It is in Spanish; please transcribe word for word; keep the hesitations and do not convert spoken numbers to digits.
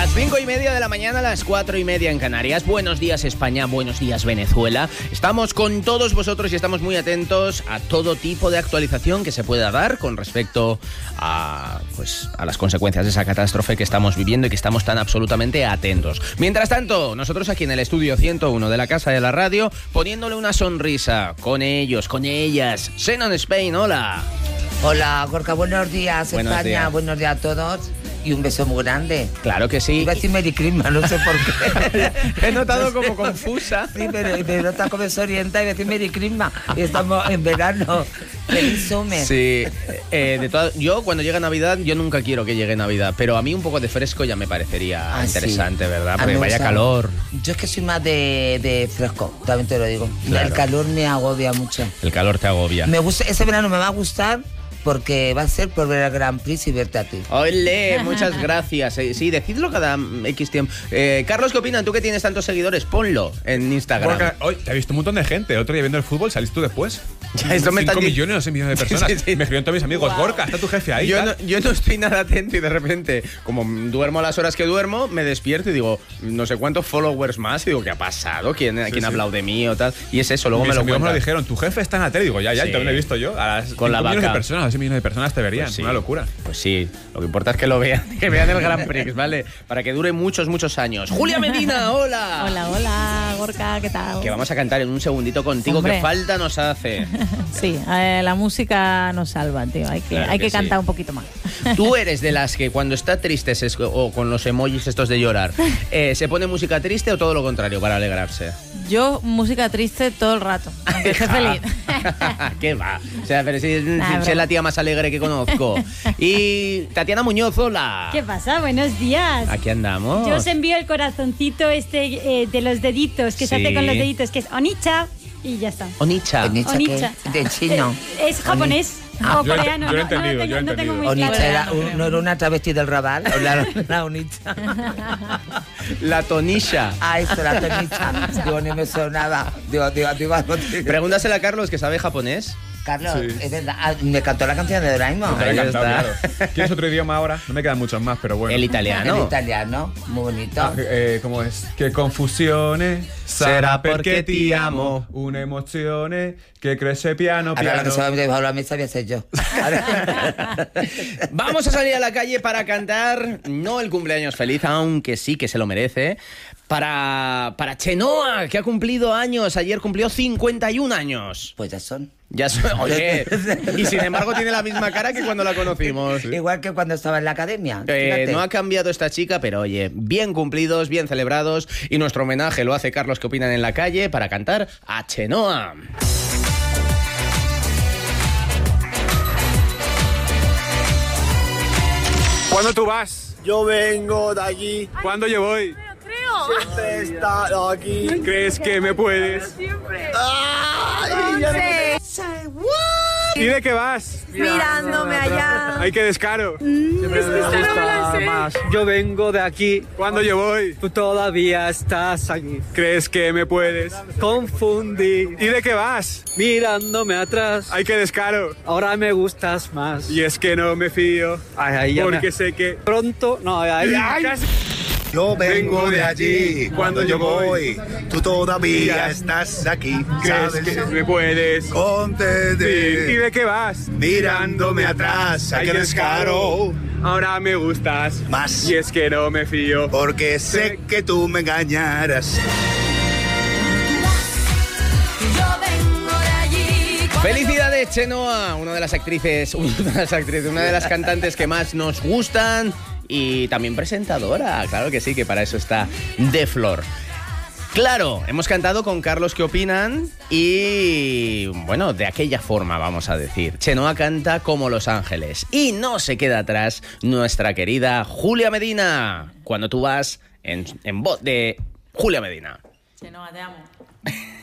Las cinco y media de la mañana, las cuatro y media en Canarias. Buenos días España, buenos días Venezuela. Estamos con todos vosotros y estamos muy atentos a todo tipo de actualización que se pueda dar con respecto a, pues, a las consecuencias de esa catástrofe que estamos viviendo y que estamos tan absolutamente atentos. Mientras tanto, nosotros aquí en el estudio ciento uno de la Casa de la Radio, poniéndole una sonrisa con ellos, con ellas. Xenon Spain, hola. Hola, Gorka, buenos días, Buenos España, días. buenos días a todos y un beso muy grande. Claro que sí. Iba a decir Merry Christmas, no sé por qué. He notado como confusa. Sí, pero me nota como se orienta y decir Merry Christmas. Y estamos en verano. Feliz summer. Sí, eh, de todas, yo cuando llega Navidad, yo nunca quiero que llegue Navidad, pero a mí un poco de fresco ya me parecería Ah, interesante, sí. ¿verdad? A Porque mí me vaya gusta. calor. Yo es que soy más de, de fresco, también te lo digo. Claro. El calor me agobia mucho. El calor te agobia. Me gusta, ese verano me va a gustar porque va a ser por ver el Grand Prix y verte a ti. Ole, muchas gracias. Eh, Sí, decidlo cada X tiempo. Eh, Carlos, ¿qué opinan? Tú que tienes tantos seguidores, ponlo en Instagram. Porque hoy te he visto un montón de gente. Otro día viendo el fútbol, saliste tú después. Ya, esto me cinco están di- millones, no sé, millones de personas. Sí, sí. Me escribieron todos mis amigos. Wow. Gorka, está tu jefe ahí. Yo tal. no, yo no estoy nada atento y de repente, como duermo a las horas que duermo, me despierto y digo, no sé cuántos followers más. Y digo, ¿qué ha pasado? ¿Quién, quién sí. ha hablado de mí o tal? Y es eso, luego Mis me lo amigos me lo cuentan. dijeron. Tu jefe está en la tele. Digo, ya, ya, Sí. también lo he visto yo. A las Con la cinco millones vaca. de personas, a seis millones de personas te verían. Pues sí. Una locura. Pues sí, lo que importa es que lo vean, que vean el Grand Prix, ¿vale? Para que dure muchos, muchos años. Julia Medina, hola. Hola, hola, Gorka, ¿qué tal? Que vamos a cantar en un segundito contigo, Hombre. que falta nos hace. Sí, eh, la música nos salva, tío. Hay que, Claro hay que que cantar sí. un poquito más. Tú eres de las que cuando está triste se- o con los emojis estos de llorar, eh, ¿se pone música triste o todo lo contrario para alegrarse? Yo, música triste todo el rato, aunque esté feliz. ¿Qué va? O sea, pero si, Nah, si broma. es la tía más alegre que conozco. Y Tatiana Muñoz, hola. ¿Qué pasa? Buenos días. Aquí andamos. Yo os envío el corazoncito este eh, de los deditos, que se Sí. hace con los deditos, que es Onicha, y ya está. Onicha. ¿Onicha Onicha. qué? De chino. Eh, es japonés Ah, o yo lo he- coreano. yo lo he no- no, entendido, tengo, yo lo he no tengo muy entendido. Onicha claro. era un- no era una travesti del Raval, o la, la Onicha. La tonisha. Ah, eso, la Tonicha. Digo, ni me sonaba. Digo, digo, digo, algo digo. Pregúntasela a Carlos, que sabe japonés. Carlos, Sí. es verdad. Ah, me cantó la canción de Doraemon. Te lo he Ahí cantado, está. claro. ¿Quieres otro idioma ahora? No me quedan muchos más, pero bueno. El En italiano. italiano, muy bonito. Ah, eh, ¿Cómo es? Che confusione Sarà perché ti amo. Un'emozione che cresce piano Ahora la piano. que se va a debajo de la mesa voy a ser yo. Vamos a salir a la calle para cantar, no el cumpleaños feliz, aunque sí que se lo merece, para, para Chenoa, que ha cumplido años. Ayer cumplió cincuenta y un años. Pues ya son. Ya soy, oye, y sin embargo tiene la misma cara que cuando la conocimos. Igual que cuando estaba en la academia. Eh, fíjate. no ha cambiado esta chica, pero oye, bien cumplidos, bien celebrados. Y nuestro homenaje lo hace Carlos, que opinan en la calle, para cantar a Chenoa. ¿Cuándo tú vas? Yo vengo de allí, ¿Cuándo yo voy? siempre he estado aquí. ¿Crees que me puedes? Ay, ya no me- ¿Y de qué vas? Mirándome allá. ¡Ay, qué descaro! Siempre me gusta más. Yo vengo de aquí, ¿Cuándo yo voy? tú todavía estás aquí. ¿Crees que me puedes? Confundí, ¿Y de qué vas? mirándome atrás. ¡Ay, qué descaro! Ahora me gustas más. Y es que no me fío, Ay, ay, ya porque me- sé que... pronto, no, ay, ay, Casi- Yo vengo de allí, cuando yo voy, tú todavía estás aquí, ¿Crees ¿sabes? que me puedes? Ponte ¿Y de, de qué vas? mirándome atrás, ay, qué descaro, Ahora me gustas Más. Y es que no me fío. porque sé que tú me engañarás. Felicidades, Chenoa, una de las actrices, una de las actrices, una de las cantantes que más nos gustan y también presentadora, claro que sí, que para eso está de flor. Claro, hemos cantado con Carlos, ¿qué opinan? Y bueno, de aquella forma vamos a decir. Chenoa canta como Los Ángeles y no se queda atrás nuestra querida Julia Medina, cuando tú vas en, en voz de Julia Medina. Chenoa, te amo.